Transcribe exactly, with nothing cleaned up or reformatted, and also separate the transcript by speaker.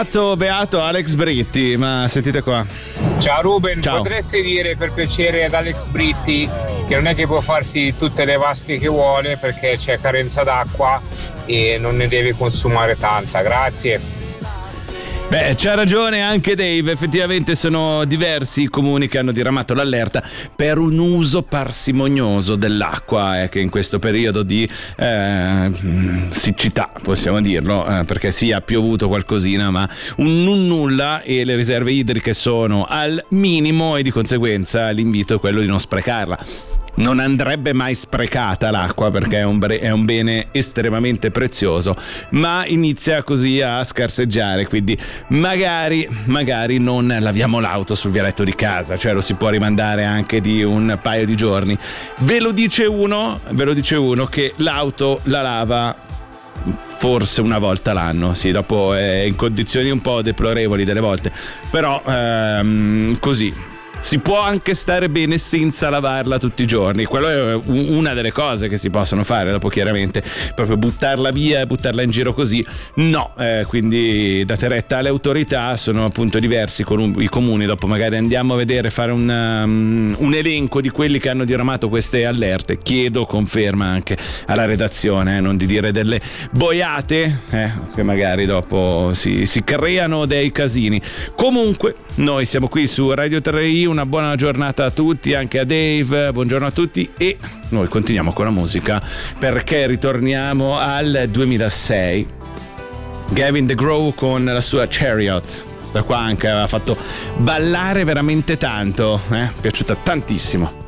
Speaker 1: Beato Alex Britti, ma sentite qua.
Speaker 2: Ciao Ruben,
Speaker 1: Ciao.
Speaker 2: Potresti dire per piacere ad Alex Britti che non è che può farsi tutte le vasche che vuole perché c'è carenza d'acqua e non ne deve consumare tanta, grazie.
Speaker 1: Beh, c'ha ragione anche Dave, effettivamente sono diversi i comuni che hanno diramato l'allerta per un uso parsimonioso dell'acqua, eh, che in questo periodo di eh, siccità, possiamo dirlo, eh, perché sì, ha piovuto qualcosina, ma un non nulla e le riserve idriche sono al minimo e di conseguenza l'invito è quello di non sprecarla. Non andrebbe mai sprecata l'acqua perché è un, bre- è un bene estremamente prezioso, ma inizia così a scarseggiare, quindi magari, magari non laviamo l'auto sul vialetto di casa, cioè lo si può rimandare anche di un paio di giorni. Ve lo dice uno, ve lo dice uno che l'auto la lava forse una volta l'anno, sì, dopo è in condizioni un po' deplorevoli delle volte, però ehm, così. Si può anche stare bene senza lavarla tutti i giorni, quello è una delle cose che si possono fare. Dopo chiaramente proprio buttarla via e buttarla in giro così no, eh, quindi date retta alle autorità, sono appunto diversi con i comuni. Dopo magari andiamo a vedere, fare un, um, un elenco di quelli che hanno diramato queste allerte. Chiedo conferma anche alla redazione, eh, non di dire delle boiate, eh, che magari dopo si, si creano dei casini. Comunque noi siamo qui su Radio tre i, una buona giornata a tutti, anche a Dave, buongiorno a tutti, e noi continuiamo con la musica perché ritorniamo al duemilasei. Gavin DeGraw con la sua Chariot, sta qua anche, ha fatto ballare veramente tanto, eh? Piaciuta tantissimo.